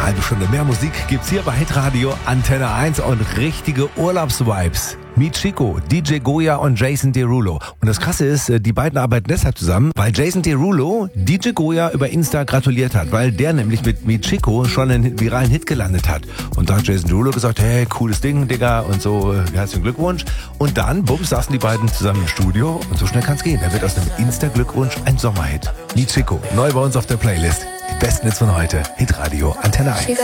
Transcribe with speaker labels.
Speaker 1: halbe Stunde mehr Musik gibt's hier bei Hitradio Antenne 1 und richtige Urlaubsvibes. Michiko, DJ Goya und Jason Derulo. Und das Krasse ist, die beiden arbeiten deshalb zusammen, weil Jason Derulo DJ Goya über Insta gratuliert hat, weil der nämlich mit Michiko schon einen viralen Hit gelandet hat. Und da hat Jason Derulo gesagt, hey, cooles Ding, Digga, und so, herzlichen Glückwunsch. Und dann, bums, saßen die beiden zusammen im Studio und so schnell kann's gehen. Da wird aus einem Insta-Glückwunsch ein Sommerhit. Michiko, neu bei uns auf der Playlist. Die besten Hits von heute. Hitradio Antenne 1.